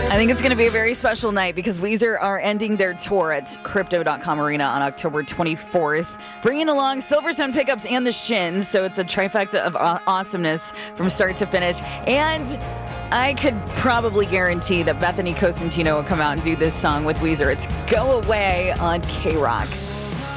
I think it's going to be a very special night because Weezer are ending their tour at Crypto.com Arena on October 24th, bringing along Silverstone Pickups and the Shins. So it's a trifecta of awesomeness from start to finish. And I could probably guarantee that Bethany Cosentino will come out and do this song with Weezer. It's Go Away on K-Rock.